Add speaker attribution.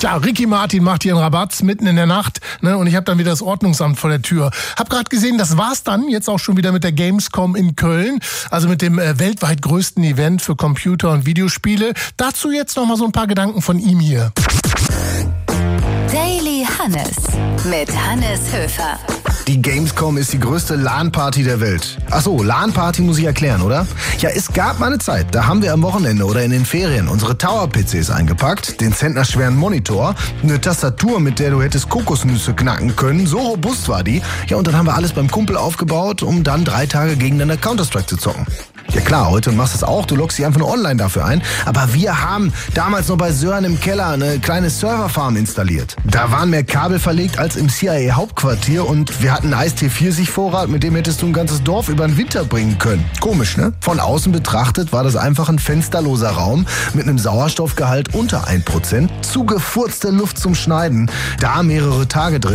Speaker 1: Tja, Ricky Martin macht hier einen Rabatz mitten in der Nacht, ne, und ich habe dann wieder das Ordnungsamt vor der Tür. Hab gerade gesehen, das war's dann jetzt auch schon wieder mit der Gamescom in Köln, also mit dem weltweit größten Event für Computer- und Videospiele. Dazu jetzt noch mal so ein paar Gedanken von ihm hier.
Speaker 2: Daily Hannes mit Hannes Höfer.
Speaker 3: Die Gamescom ist die größte LAN-Party der Welt. Achso, LAN-Party muss ich erklären, oder? Ja, es gab mal eine Zeit, da haben wir am Wochenende oder in den Ferien unsere Tower-PCs eingepackt, den zentnerschweren Monitor, eine Tastatur, mit der du hättest Kokosnüsse knacken können, so robust war die. Ja, und dann haben wir alles beim Kumpel aufgebaut, um dann 3 Tage gegeneinander Counter-Strike zu zocken. Ja klar, heute machst du es auch, du loggst dich einfach nur online dafür ein. Aber wir haben damals noch bei Sören im Keller eine kleine Serverfarm installiert. Da waren mehr Kabel verlegt als im CIA-Hauptquartier und wir hatten einen Eistee-Pfirsich-Vorrat, mit dem hättest du ein ganzes Dorf über den Winter bringen können. Komisch, ne? Von außen betrachtet war das einfach ein fensterloser Raum mit einem Sauerstoffgehalt unter 1%, zugefurzte Luft zum Schneiden, da mehrere Tage drin.